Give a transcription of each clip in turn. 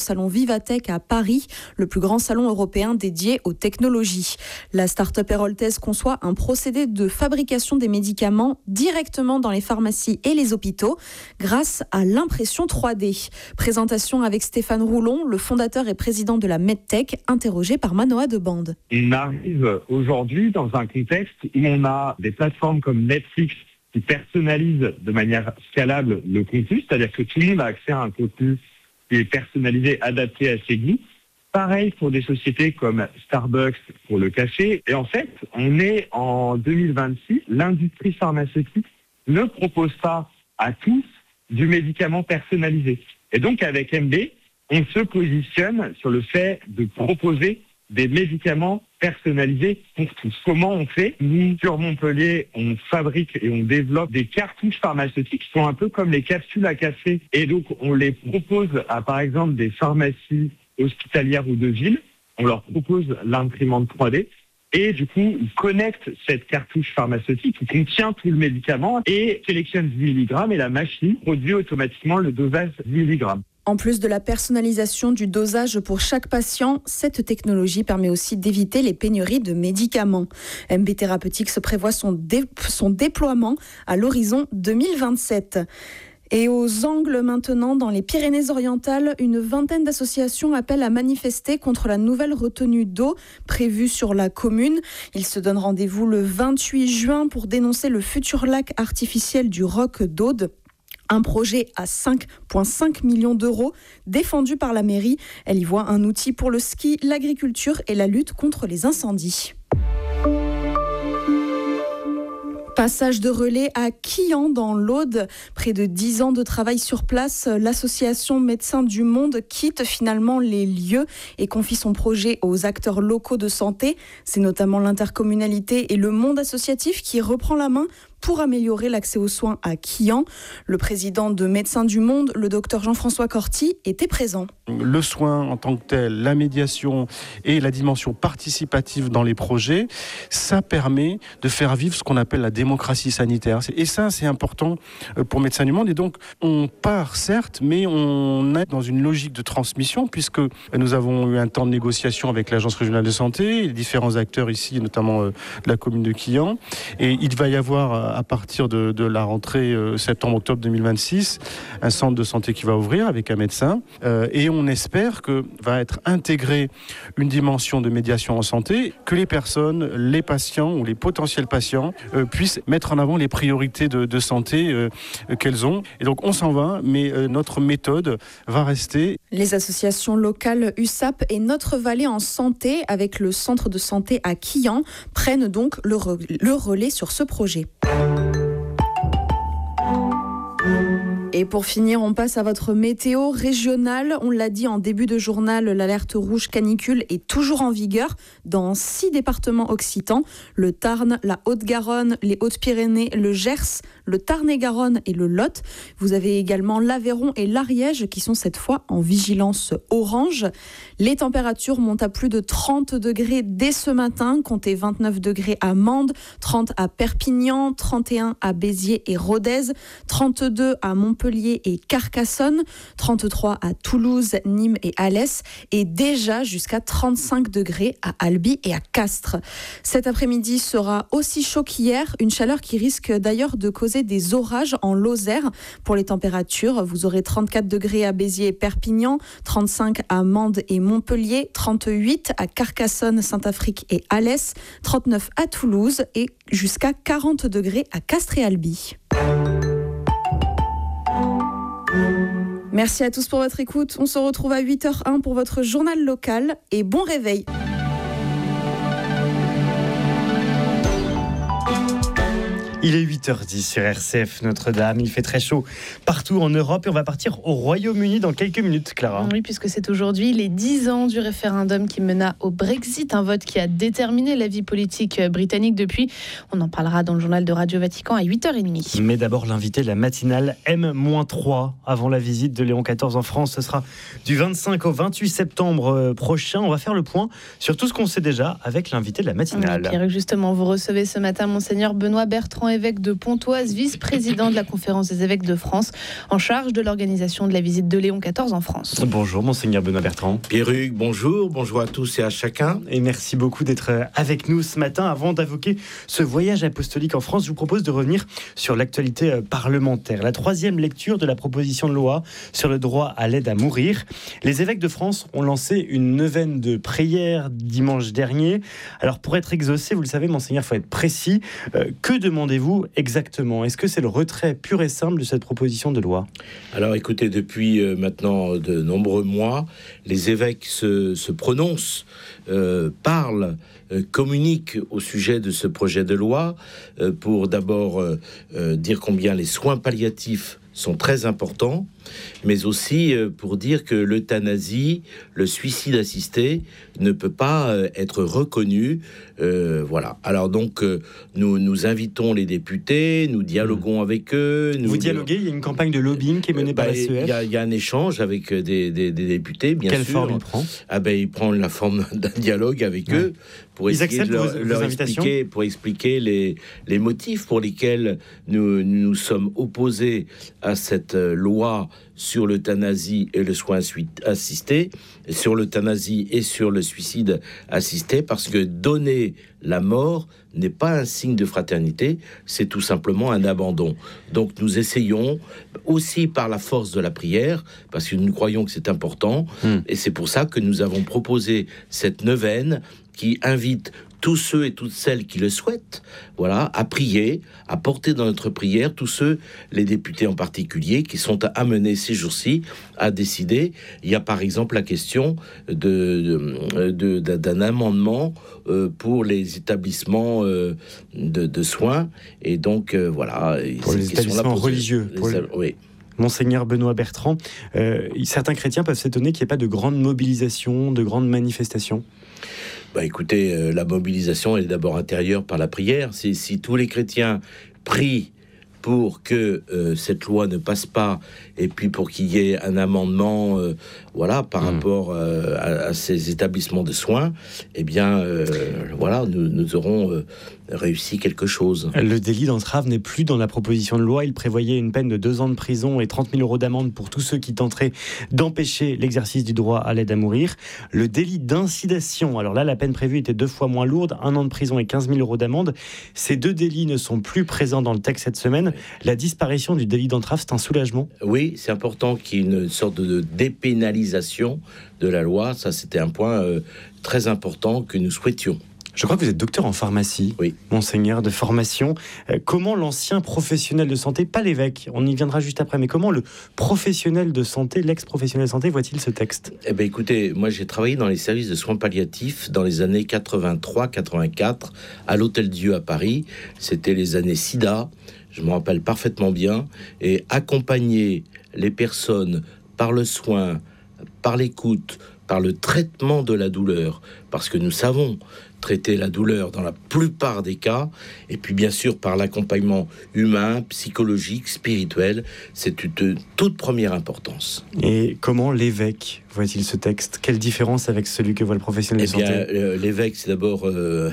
salon Vivatech à Paris, le plus grand salon européen dédié aux technologies. La start-up héroltaise conçoit un procédé de fabrication des médicaments directement dans les pharmacies et les hôpitaux grâce à l'impression 3D. Présentation avec Stéphane Roulon, le fondateur et président de la MedTech, interrogé par Manoa Debande. On arrive aujourd'hui dans un contexte où on a des plateformes comme Netflix qui personnalisent de manière scalable le contenu, c'est-à-dire que tout le monde a accès à un contenu qui est personnalisé, adapté à ses goûts. Pareil pour des sociétés comme Starbucks pour le café. Et en fait, on est en 2026. L'industrie pharmaceutique ne propose pas à tous du médicament personnalisé. Et donc, avec MB, on se positionne sur le fait de proposer des médicaments personnalisés pour tous. Comment on fait ? Nous, sur Montpellier, on fabrique et on développe des cartouches pharmaceutiques qui sont un peu comme les capsules à café. Et donc, on les propose à, par exemple, des pharmacies hospitalières ou de ville. On leur propose l'imprimante 3D. Et du coup, ils connectent cette cartouche pharmaceutique qui contient tout le médicament et sélectionne 10 mg et la machine produit automatiquement le dosage 10 mg. En plus de la personnalisation du dosage pour chaque patient, cette technologie permet aussi d'éviter les pénuries de médicaments. MB Thérapeutique se prévoit son déploiement à l'horizon 2027. Et aux Angles maintenant, dans les Pyrénées-Orientales, une vingtaine d'associations appellent à manifester contre la nouvelle retenue d'eau prévue sur la commune. Ils se donnent rendez-vous le 28 juin pour dénoncer le futur lac artificiel du Roc d'Aude. Un projet à 5,5 millions d'euros défendu par la mairie. Elle y voit un outil pour le ski, l'agriculture et la lutte contre les incendies. Passage de relais à Quillan dans l'Aude. Près de 10 ans de travail sur place, l'association Médecins du Monde quitte finalement les lieux et confie son projet aux acteurs locaux de santé. C'est notamment l'intercommunalité et le monde associatif qui reprend la main pour améliorer l'accès aux soins à Quillan. Le président de Médecins du Monde, le docteur Jean-François Corti, était présent. Le soin en tant que tel, la médiation et la dimension participative dans les projets, ça permet de faire vivre ce qu'on appelle la démocratie sanitaire. Et ça, c'est important pour Médecins du Monde. Et donc, on part, certes, mais on est dans une logique de transmission, puisque nous avons eu un temps de négociation avec l'Agence régionale de santé, les différents acteurs ici, notamment de la commune de Quillan. Et il va y avoir, à partir de la rentrée septembre-octobre 2026, un centre de santé qui va ouvrir avec un médecin. Et on espère que va être intégrée une dimension de médiation en santé, que les personnes, les patients ou les potentiels patients puissent mettre en avant les priorités de santé qu'elles ont. Et donc on s'en va, mais notre méthode va rester. Les associations locales USAP et Notre Vallée en santé, avec le centre de santé à Quillan, prennent donc le relais sur ce projet. Et pour finir, on passe à votre météo régionale. On l'a dit en début de journal, l'alerte rouge canicule est toujours en vigueur dans 6 départements occitans. Le Tarn, la Haute-Garonne, les Hautes-Pyrénées, le Gers, le Tarn-et-Garonne et le Lot. Vous avez également l'Aveyron et l'Ariège qui sont cette fois en vigilance orange. Les températures montent à plus de 30 degrés dès ce matin. Comptez 29 degrés à Mende, 30 à Perpignan, 31 à Béziers et Rodez, 32 à Montpellier et Carcassonne, 33 à Toulouse, Nîmes et Alès et déjà jusqu'à 35 degrés à Albi et à Castres. Cet après-midi sera aussi chaud qu'hier, une chaleur qui risque d'ailleurs de causer des orages en Lozère. Pour les températures, vous aurez 34 degrés à Béziers et Perpignan, 35 à Mende et Montpellier, 38 à Carcassonne, Saint-Affrique et Alès, 39 à Toulouse et jusqu'à 40 degrés à Castres et Albi. Merci à tous pour votre écoute. On se retrouve à 8h01 pour votre journal local et bon réveil. Il est 8h10 sur RCF Notre-Dame. Il fait très chaud partout en Europe et on va partir au Royaume-Uni dans quelques minutes, Clara. Oui, puisque c'est aujourd'hui les 10 ans du référendum qui mena au Brexit, un vote qui a déterminé la vie politique britannique depuis. On en parlera dans le journal de Radio Vatican à 8h30. Mais d'abord, l'invité de la matinale M-3 avant la visite de Léon XIV en France. Ce sera du 25 au 28 septembre prochain. On va faire le point sur tout ce qu'on sait déjà avec l'invité de la matinale. Oui, Pierre, justement, vous recevez ce matin Monseigneur Benoît Bertrand, évêque de Pontoise, vice-président de la Conférence des évêques de France, en charge de l'organisation de la visite de Léon XIV en France. Bonjour Monseigneur Benoît Bertrand. Pierruc, bonjour à tous et à chacun. Et merci beaucoup d'être avec nous ce matin. Avant d'évoquer ce voyage apostolique en France, je vous propose de revenir sur l'actualité parlementaire. La 3e lecture de la proposition de loi sur le droit à l'aide à mourir. Les évêques de France ont lancé une neuvaine de prière dimanche dernier. Alors pour être exaucé, vous le savez Monseigneur, il faut être précis. Que demandez-vous exactement ? Est-ce que c'est le retrait pur et simple de cette proposition de loi ? Alors écoutez, depuis maintenant de nombreux mois, les évêques se prononcent, parlent, communiquent au sujet de ce projet de loi pour d'abord dire combien les soins palliatifs sont très importants, mais aussi pour dire que l'euthanasie, le suicide assisté ne peut pas être reconnu. Voilà. Alors donc, nous invitons les députés, nous dialoguons avec eux. Vous dialoguez, il y a une campagne de lobbying qui est menée par la CEF. Il y a un échange avec des députés, bien sûr. Quelle forme il prend ? Il prend la forme d'un dialogue avec eux pour essayer de leur expliquer les motifs pour lesquels nous sommes opposés à cette loi sur l'euthanasie et le soin assisté, sur l'euthanasie et sur le suicide assisté, parce que donner la mort n'est pas un signe de fraternité, c'est tout simplement un abandon. Donc nous essayons aussi par la force de la prière, parce que nous croyons que c'est important, et c'est pour ça que nous avons proposé cette neuvaine qui invite tous ceux et toutes celles qui le souhaitent, voilà, à prier, à porter dans notre prière tous ceux, les députés en particulier, qui sont amenés ces jours-ci à décider. Il y a par exemple la question d'un amendement pour les établissements de soins, et donc voilà. Pour les établissements religieux. Oui. Monseigneur Benoît Bertrand, certains chrétiens peuvent s'étonner qu'il n'y ait pas de grande mobilisation, de grandes manifestations. Écoutez, la mobilisation est d'abord intérieure par la prière. Si tous les chrétiens prient pour que cette loi ne passe pas, et puis pour qu'il y ait un amendement par rapport à ces établissements de soins, nous aurons réussi quelque chose. Le délit d'entrave n'est plus dans la proposition de loi. Il prévoyait une peine de 2 ans de prison et 30 000 € d'amende pour tous ceux qui tenteraient d'empêcher l'exercice du droit à l'aide à mourir. Le délit d'incitation, alors là, la peine prévue était 2 fois moins lourde, 1 an de prison et 15 000 € d'amende. Ces 2 délits ne sont plus présents dans le texte cette semaine. La disparition du délit d'entrave, c'est un soulagement ? Oui, c'est important qu'il y ait une sorte de dépénalisation de la loi. Ça, c'était un point très important que nous souhaitions. Je crois que vous êtes docteur en pharmacie, oui. Monseigneur, de formation. Comment l'ancien professionnel de santé, pas l'évêque, on y viendra juste après, mais comment le professionnel de santé, l'ex-professionnel de santé, voit-il ce texte ? Écoutez, moi j'ai travaillé dans les services de soins palliatifs dans les années 83-84 à l'Hôtel-Dieu à Paris. C'était les années SIDA, je me rappelle parfaitement bien, et accompagner les personnes par le soin, par l'écoute, par le traitement de la douleur, parce que nous savons traiter la douleur dans la plupart des cas, et puis bien sûr par l'accompagnement humain, psychologique, spirituel, c'est une toute première importance. Et comment l'évêque voit-il ce texte ? Quelle différence avec celui que voit le professionnel de santé ? L'évêque, c'est d'abord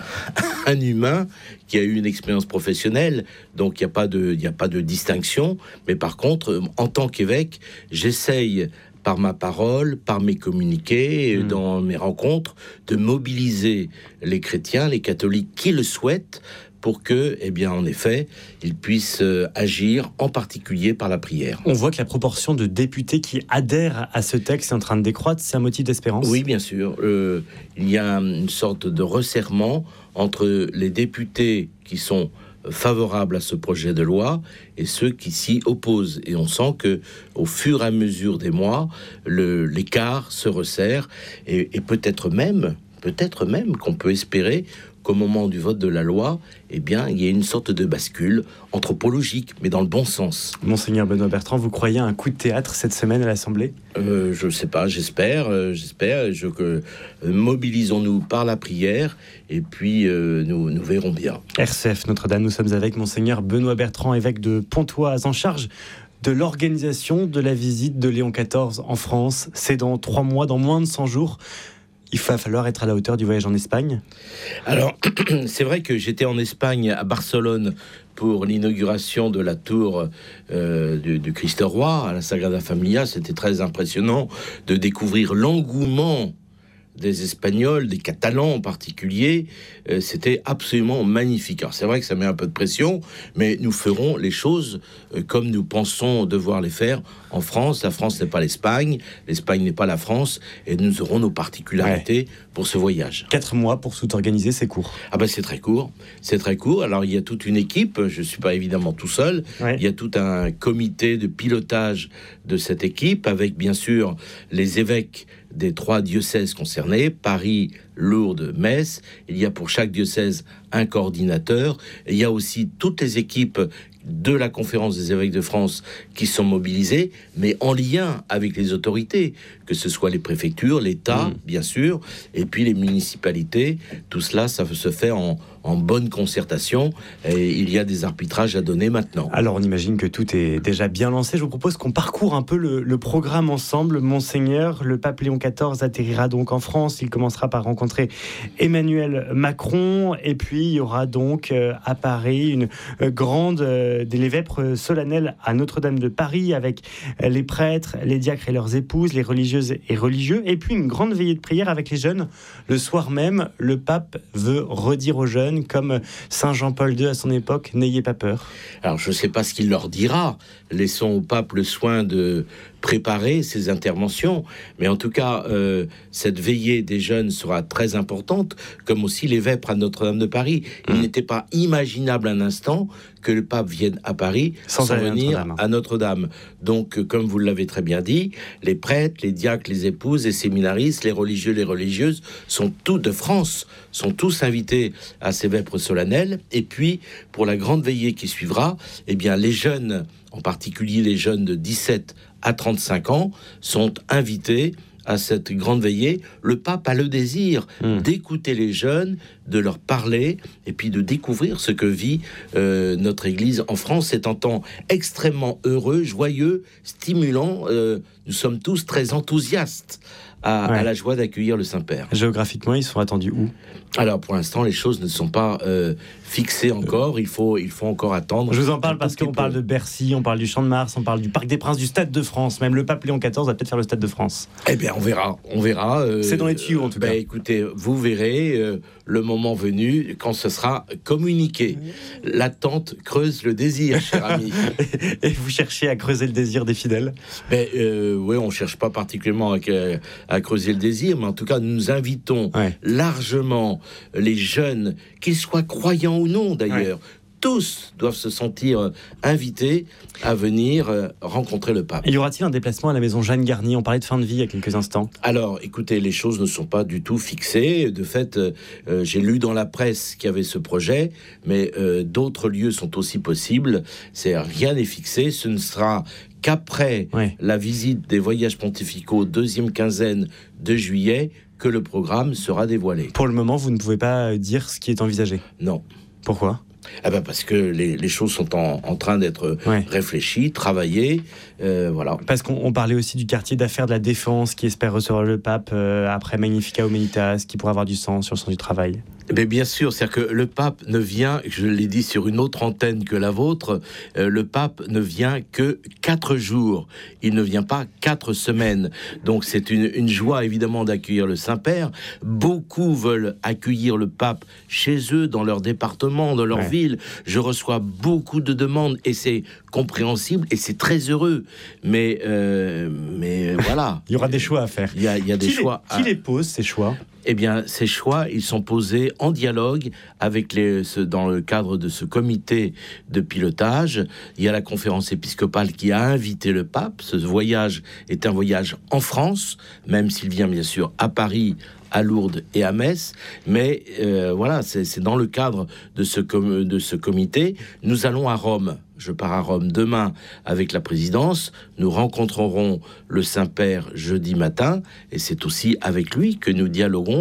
un humain qui a eu une expérience professionnelle, donc il n'y a pas de distinction, mais par contre, en tant qu'évêque, j'essaye par ma parole, par mes communiqués, dans mes rencontres, de mobiliser les chrétiens, les catholiques qui le souhaitent, pour que, en effet, ils puissent agir, en particulier par la prière. On voit que la proportion de députés qui adhèrent à ce texte est en train de décroître. C'est un motif d'espérance ? Oui, bien sûr. Il y a une sorte de resserrement entre les députés qui sont favorables à ce projet de loi et ceux qui s'y opposent. Et on sent que, au fur et à mesure des mois, l'écart se resserre et peut-être même qu'on peut espérer qu'au moment du vote de la loi, il y ait une sorte de bascule anthropologique, mais dans le bon sens. Monseigneur Benoît Bertrand, vous croyez à un coup de théâtre cette semaine à l'Assemblée ? Je ne sais pas, j'espère. Mobilisons-nous par la prière, et puis nous verrons bien. RCF Notre-Dame, nous sommes avec Monseigneur Benoît Bertrand, évêque de Pontoise, en charge de l'organisation de la visite de Léon XIV en France. C'est dans 3 mois, dans moins de 100 jours. il va falloir être à la hauteur du voyage en Espagne? Alors, c'est vrai que j'étais en Espagne, à Barcelone, pour l'inauguration de la tour du Christ Roi à la Sagrada Familia. C'était très impressionnant de découvrir l'engouement des Espagnols, des Catalans en particulier. C'était absolument magnifique. Alors c'est vrai que ça met un peu de pression, mais nous ferons les choses comme nous pensons devoir les faire en France. La France n'est pas l'Espagne n'est pas la France, et nous aurons nos particularités pour ce voyage. 4 mois pour tout organiser, c'est court. Ah ben c'est très court. Alors il y a toute une équipe, je ne suis pas évidemment tout seul, il y a tout un comité de pilotage de cette équipe, avec bien sûr les évêques des 3 diocèses concernés, Paris, Lourdes, Metz. Il y a pour chaque diocèse un coordinateur. Et il y a aussi toutes les équipes de la Conférence des évêques de France qui sont mobilisées, mais en lien avec les autorités, que ce soit les préfectures, l'État, bien sûr, et puis les municipalités. Tout cela, ça se fait en bonne concertation, et il y a des arbitrages à donner maintenant. Alors on imagine que tout est déjà bien lancé. Je vous propose qu'on parcourt un peu le programme ensemble. Monseigneur, le pape Léon XIV atterrira donc en France. Il commencera par rencontrer Emmanuel Macron, et puis il y aura donc à Paris une grande des vêpres solennelles à Notre-Dame de Paris, avec les prêtres, les diacres et leurs épouses, les religieuses et religieux, et puis une grande veillée de prière avec les jeunes. Le soir même, le pape veut redire aux jeunes, comme Saint Jean-Paul II à son époque, n'ayez pas peur. Alors je ne sais pas ce qu'il leur dira, laissons au pape le soin de préparer ses interventions, mais en tout cas cette veillée des jeunes sera très importante, comme aussi les vêpres à Notre-Dame de Paris. Il n'était pas imaginable un instant que le pape vienne à Paris sans venir à Notre-Dame. Donc comme vous l'avez très bien dit, les prêtres, les diacres, les épouses, les séminaristes, les religieux, les religieuses sont tous de France, sont tous invités à ces vêpres solennelles. Et puis pour la grande veillée qui suivra, eh bien les jeunes, en particulier les jeunes de 17 à 35 ans, sont invités à cette grande veillée. Le pape a le désir d'écouter les jeunes, de leur parler, et puis de découvrir ce que vit notre Église en France. C'est un temps extrêmement heureux, joyeux, stimulant. Nous sommes tous très enthousiastes à la joie d'accueillir le Saint-Père. Géographiquement, ils sont attendus où ? Alors, pour l'instant, les choses ne sont pas fixées encore. Il faut encore attendre. Je vous en parle parce qu'on parle de Bercy, on parle du Champ de Mars, on parle du Parc des Princes, du Stade de France. Même le pape Léon XIV va peut-être faire le Stade de France. Eh bien, on verra. C'est dans les tuyaux, en tout cas. Écoutez, vous verrez le moment venu, quand ce sera communiqué. L'attente creuse le désir, cher ami. Et vous cherchez à creuser le désir des fidèles ? Oui, on ne cherche pas particulièrement à creuser le désir, mais en tout cas, nous invitons largement les jeunes, qu'ils soient croyants ou non d'ailleurs, tous doivent se sentir invités à venir rencontrer le pape. Et y aura-t-il un déplacement à la maison Jeanne Garnier ? On parlait de fin de vie il y a quelques instants. Alors, écoutez, les choses ne sont pas du tout fixées. De fait, j'ai lu dans la presse qu'il y avait ce projet, mais d'autres lieux sont aussi possibles. Rien n'est fixé. Ce ne sera qu'après la visite des voyages pontificaux, deuxième quinzaine de juillet, que le programme sera dévoilé. Pour le moment, vous ne pouvez pas dire ce qui est envisagé ? Non. Pourquoi ? Parce que les choses sont en train d'être réfléchies, travaillées, voilà. Parce qu'on parlait aussi du quartier d'affaires de la Défense qui espère recevoir le pape après Magnificat Humanitas, qui pourrait avoir du sens sur le sens du travail. Mais bien sûr, c'est-à-dire que le pape ne vient, je l'ai dit sur une autre antenne que la vôtre, le pape ne vient que 4 jours. Il ne vient pas 4 semaines. Donc c'est une joie évidemment d'accueillir le Saint-Père. Beaucoup veulent accueillir le pape chez eux, dans leur département, dans leur ville. Je reçois beaucoup de demandes et c'est compréhensible et c'est très heureux. Mais voilà. Il y aura des choix à faire. Il y a des choix. Qui les pose, ces choix ? Eh bien, ces choix, ils sont posés en dialogue avec dans le cadre de ce comité de pilotage. Il y a la conférence épiscopale qui a invité le pape. Ce voyage est un voyage en France, même s'il vient bien sûr à Paris, à Lourdes et à Metz, mais voilà, c'est dans le cadre de ce comité. Nous allons à Rome. Je pars à Rome demain avec la présidence. Nous rencontrerons le Saint-Père jeudi matin, et c'est aussi avec lui que nous dialoguerons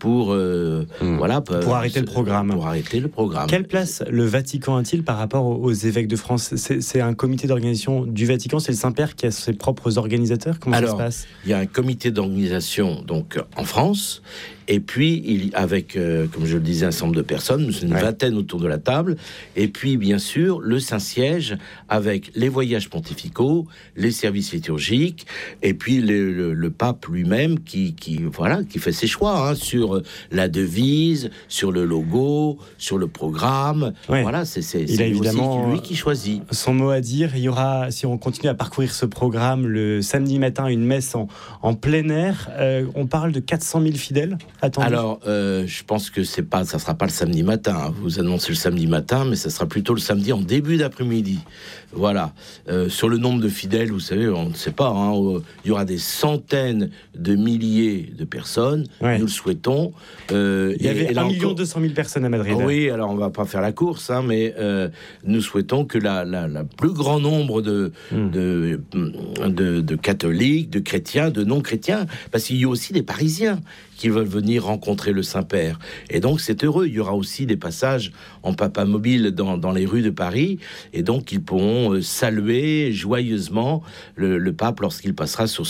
pour arrêter le programme. Pour arrêter le programme. Quelle place le Vatican a-t-il par rapport aux évêques de France ? C'est un comité d'organisation du Vatican, c'est le Saint-Père qui a ses propres organisateurs ? Comment ça se passe ? Il y a un comité d'organisation donc en France, et puis avec, comme je le disais, un certain nombre de personnes, une vingtaine autour de la table, et puis bien sûr le Saint-Siège avec les voyages pontificaux, les services liturgiques, et puis le pape lui-même qui fait ses choix sur la devise, sur le logo, sur le programme. Voilà, c'est évidemment aussi lui qui choisit. Son mot à dire. Il y aura, si on continue à parcourir ce programme, le samedi matin, une messe en plein air. On parle de 400 000 fidèles attendus. Alors, je pense que ça sera pas le samedi matin. Vous annoncez le samedi matin, mais ça sera plutôt le samedi en début d'après-midi. Voilà. Sur le nombre de fidèles, vous savez, on ne sait pas. Il y aura des centaines de milliers de personnes. Nous le souhaitons. Il y avait 1 200 000 personnes à Madrid. Oui, alors on ne va pas faire la course, mais nous souhaitons que la plus grand nombre de catholiques, de chrétiens, de non-chrétiens, parce qu'il y a aussi des Parisiens qui veulent venir rencontrer le Saint-Père. Et donc, c'est heureux. Il y aura aussi des passages en papa mobile dans les rues de Paris. Et donc, ils pourront saluer joyeusement le pape lorsqu'il passera sur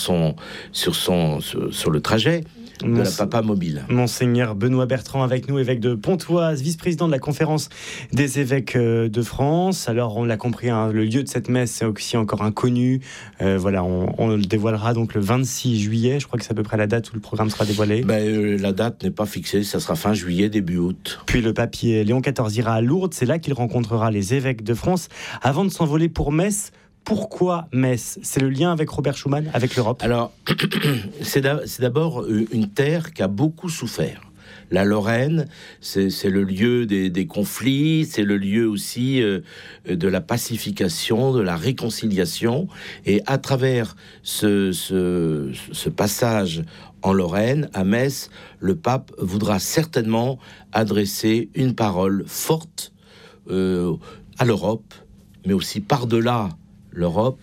le trajet de la papa mobile. Monseigneur Benoît Bertrand avec nous, évêque de Pontoise, vice-président de la conférence des évêques de France. Alors, on l'a compris, le lieu de cette messe, c'est aussi encore inconnu. On le dévoilera donc le 26 juillet. Je crois que c'est à peu près la date où le programme sera dévoilé. La date n'est pas fixée, ça sera fin juillet, début août. Puis le pape Léon XIV ira à Lourdes, c'est là qu'il rencontrera les évêques de France. Avant de s'envoler pour Metz, pourquoi Metz ? C'est le lien avec Robert Schuman, avec l'Europe ? Alors, c'est d'abord une terre qui a beaucoup souffert. La Lorraine, c'est le lieu des conflits, c'est le lieu aussi de la pacification, de la réconciliation. Et à travers ce passage en Lorraine, à Metz, le pape voudra certainement adresser une parole forte à l'Europe, mais aussi par-delà l'Europe,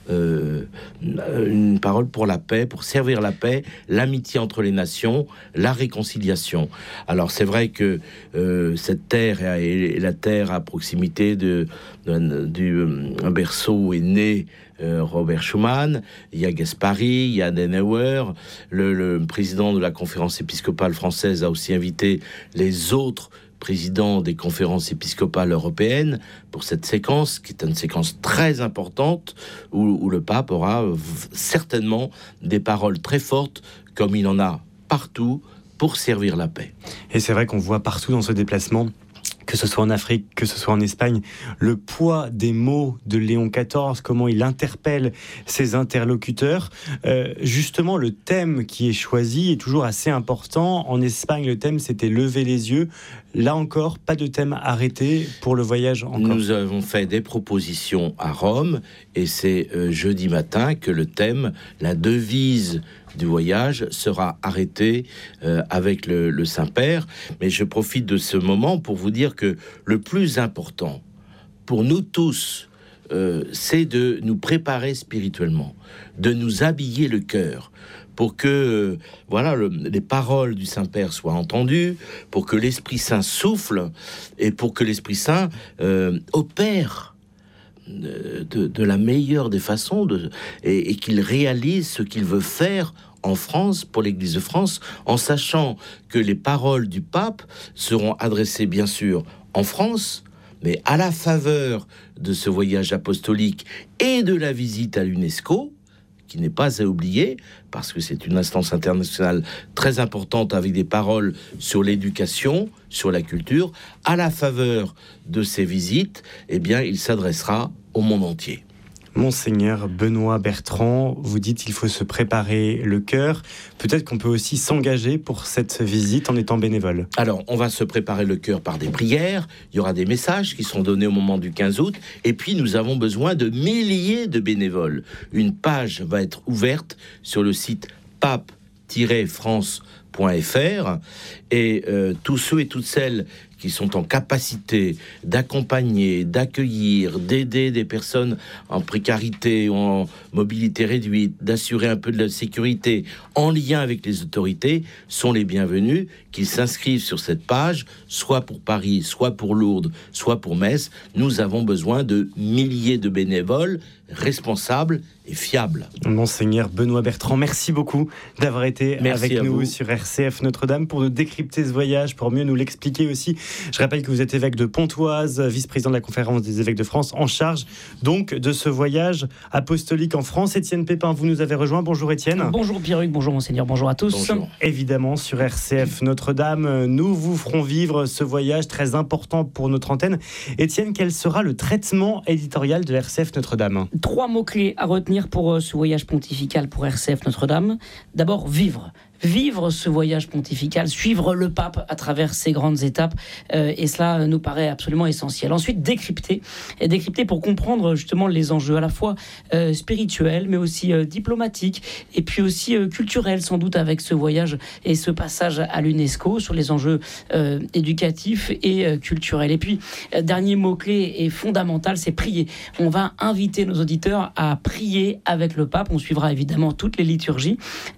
une parole pour la paix, pour servir la paix, l'amitié entre les nations, la réconciliation. Alors c'est vrai que cette terre est la terre à proximité du berceau où est né Robert Schuman. Il y a Gaspari, il y a Adenauer. Le président de la conférence épiscopale française a aussi invité les autres président des conférences épiscopales européennes pour cette séquence, qui est une séquence très importante, où le pape aura certainement des paroles très fortes, comme il en a partout, pour servir la paix. Et c'est vrai qu'on voit partout dans ce déplacement, que ce soit en Afrique, que ce soit en Espagne, le poids des mots de Léon XIV, comment il interpelle ses interlocuteurs. Justement, le thème qui est choisi est toujours assez important. En Espagne, le thème, c'était « Lever les yeux ». Là encore, pas de thème arrêté pour le voyage encore. Nous avons fait des propositions à Rome, et c'est jeudi matin que le thème, la devise du voyage, sera arrêté avec le Saint-Père. Mais je profite de ce moment pour vous dire que le plus important pour nous tous, c'est de nous préparer spirituellement, de nous habiller le cœur, pour que les paroles du Saint-Père soient entendues, pour que l'Esprit Saint souffle, et pour que l'Esprit Saint opère de la meilleure des façons, et qu'il réalise ce qu'il veut faire en France, pour l'Église de France, en sachant que les paroles du pape seront adressées bien sûr en France, mais à la faveur de ce voyage apostolique et de la visite à l'UNESCO, qui n'est pas à oublier, parce que c'est une instance internationale très importante avec des paroles sur l'éducation, sur la culture. À la faveur de ces visites, il s'adressera au monde entier. Monseigneur Benoît Bertrand, vous dites qu'il faut se préparer le cœur. Peut-être qu'on peut aussi s'engager pour cette visite en étant bénévole. Alors, on va se préparer le cœur par des prières. Il y aura des messages qui seront donnés au moment du 15 août. Et puis, nous avons besoin de milliers de bénévoles. Une page va être ouverte sur le site pape-france.fr, et tous ceux et toutes celles qui sont en capacité d'accompagner, d'accueillir, d'aider des personnes en précarité ou en mobilité réduite, d'assurer un peu de la sécurité en lien avec les autorités, sont les bienvenus, qu'ils s'inscrivent sur cette page, soit pour Paris, soit pour Lourdes, soit pour Metz. Nous avons besoin de milliers de bénévoles responsables et fiables. Monseigneur Benoît Bertrand, merci beaucoup d'avoir été avec nous sur RCF Notre-Dame pour nous décrypter ce voyage, pour mieux nous l'expliquer aussi. Je rappelle que vous êtes évêque de Pontoise, vice-président de la Conférence des évêques de France, en charge donc de ce voyage apostolique en France. Étienne Pépin, vous nous avez rejoint. Bonjour Étienne. Bonjour Pierruc, bonjour Monseigneur, bonjour à tous. Bonjour. Évidemment, sur RCF Notre-Dame, nous vous ferons vivre ce voyage très important pour notre antenne. Étienne, quel sera le traitement éditorial de RCF Notre-Dame ? 3 mots-clés à retenir pour ce voyage pontifical pour RCF Notre-Dame. D'abord, vivre. Vivre ce voyage pontifical, suivre le pape à travers ces grandes étapes, et cela nous paraît absolument essentiel. Ensuite, décrypter pour comprendre justement les enjeux à la fois spirituels, mais aussi diplomatiques, et puis aussi culturels sans doute avec ce voyage et ce passage à l'UNESCO sur les enjeux éducatifs et culturels. Et puis, dernier mot-clé et fondamental, c'est prier. On va inviter nos auditeurs à prier avec le pape. On suivra évidemment toutes les liturgies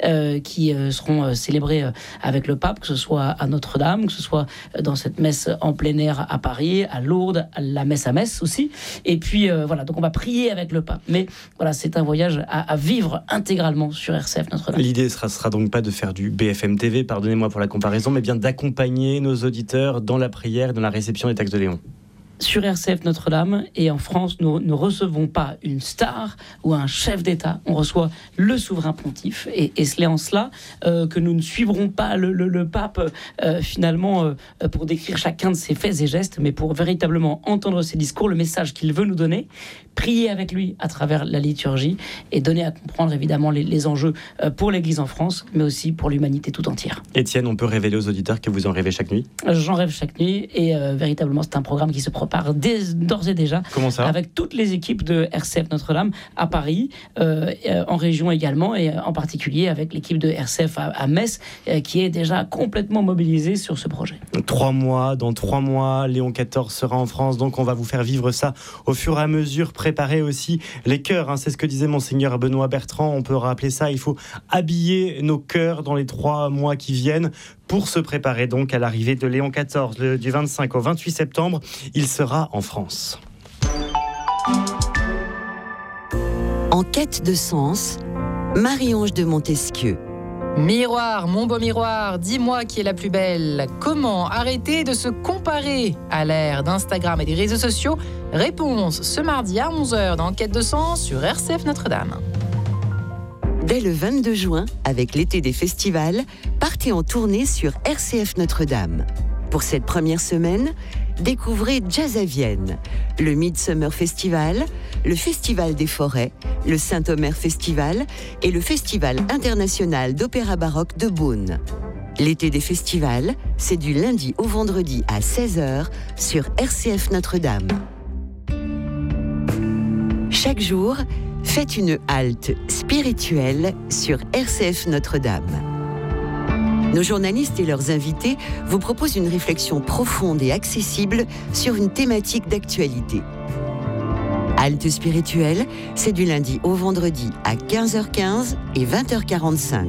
qui seront célébrés avec le pape, que ce soit à Notre-Dame, que ce soit dans cette messe en plein air à Paris, à Lourdes, à la messe à Metz aussi. Et puis voilà, donc on va prier avec le pape. Mais voilà, c'est un voyage à vivre intégralement sur RCF Notre-Dame. L'idée sera donc pas de faire du BFM TV, pardonnez-moi pour la comparaison, mais bien d'accompagner nos auditeurs dans la prière, dans la réception des textes de Léon. Sur RCF Notre-Dame et en France, nous ne recevons pas une star ou un chef d'État, on reçoit le souverain pontife, et c'est en cela que nous ne suivrons pas le pape finalement pour décrire chacun de ses faits et gestes, mais pour véritablement entendre ses discours, le message qu'il veut nous donner, prier avec lui à travers la liturgie et donner à comprendre évidemment les enjeux pour l'Église en France, mais aussi pour l'humanité tout entière. Étienne, on peut révéler aux auditeurs que vous en rêvez chaque nuit ? J'en rêve chaque nuit, et véritablement c'est un programme qui se prépare d'ores et déjà. Comment ça ? Avec toutes les équipes de RCF Notre-Dame à Paris, en région également, et en particulier avec l'équipe de RCF à Metz, qui est déjà complètement mobilisée sur ce projet. Dans 3 mois, Léon XIV sera en France, donc on va vous faire vivre ça au fur et à mesure, préparer aussi les cœurs, c'est ce que disait Monseigneur Benoît Bertrand, on peut rappeler ça, il faut habiller nos cœurs dans les 3 mois qui viennent, pour se préparer donc à l'arrivée de Léon XIV. Du 25 au 28 septembre, il sera en France. En quête de sens, Marie-Ange de Montesquieu. Miroir, mon beau miroir, dis-moi qui est la plus belle. Comment arrêter de se comparer à l'ère d'Instagram et des réseaux sociaux ? Réponse ce mardi à 11h dans Quête de sens sur RCF Notre-Dame. Dès le 22 juin, avec l'été des festivals, partez en tournée sur RCF Notre-Dame. Pour cette première semaine, découvrez Jazz à Vienne, le Midsummer Festival, le Festival des Forêts, le Saint-Omer Festival et le Festival international d'opéra baroque de Beaune. L'été des festivals, c'est du lundi au vendredi à 16h sur RCF Notre-Dame. Chaque jour, faites une halte spirituelle sur RCF Notre-Dame. Nos journalistes et leurs invités vous proposent une réflexion profonde et accessible sur une thématique d'actualité. Halte spirituelle, c'est du lundi au vendredi à 15h15 et 20h45.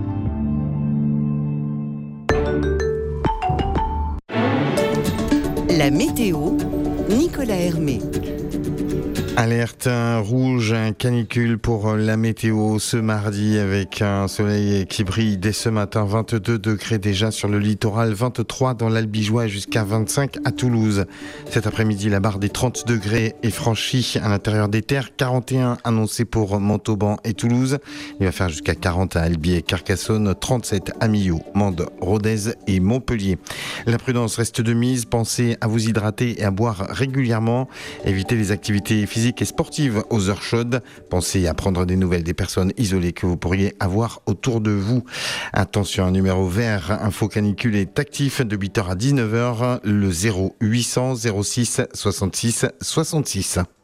La météo, Nicolas Hermé. Alerte rouge, canicule pour la météo ce mardi avec un soleil qui brille dès ce matin. 22 degrés déjà sur le littoral, 23 dans l'Albigeois jusqu'à 25 à Toulouse. Cet après-midi, la barre des 30 degrés est franchie à l'intérieur des terres. 41 annoncés pour Montauban et Toulouse. Il va faire jusqu'à 40 à Albi et Carcassonne, 37 à Millau, Mende, Rodez et Montpellier. La prudence reste de mise. Pensez à vous hydrater et à boire régulièrement. Évitez les activités physiques et sportives aux heures chaudes. Pensez à prendre des nouvelles des personnes isolées que vous pourriez avoir autour de vous. Attention, un numéro vert, info canicule est actif de 8h à 19h, le 0800 06 66 66.